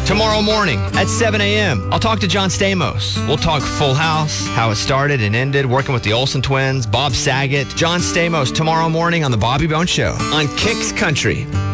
tomorrow morning at 7 a.m. I'll talk to John Stamos. We'll talk Full House, how it started and ended, working with the Olsen twins, Bob Saget, John Stamos tomorrow morning on The Bobby Bones Show on Kicks Country.